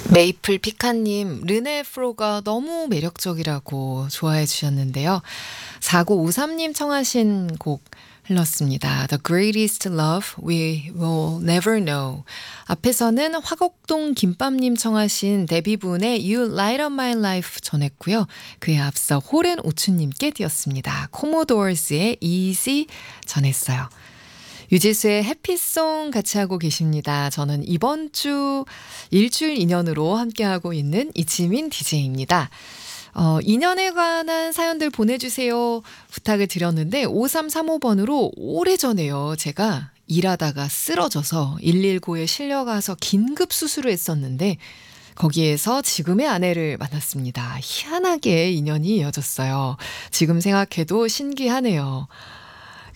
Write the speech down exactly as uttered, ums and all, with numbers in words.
메이플 피카님, 르네 프로가 너무 매력적이라고 좋아해 주셨는데요. 사구오삼님 청하신 곡 흘렀습니다. The Greatest Love We Will Never Know. 앞에서는 화곡동 김밥님 청하신 데뷔분의 You Light Up My Life 전했고요. 그에 앞서 호렌 오추님께 띄었습니다. 코모도어스의 Easy 전했어요. 유지수의 해피송 같이 하고 계십니다. 저는 이번 주 일주일 인연으로 함께하고 있는 이치민 디제이입니다. 어, 인연에 관한 사연들 보내주세요 부탁을 드렸는데 오삼삼오번으로 오래전에요. 제가 일하다가 쓰러져서 일일구에 실려가서 긴급 수술을 했었는데 거기에서 지금의 아내를 만났습니다. 희한하게 인연이 이어졌어요. 지금 생각해도 신기하네요.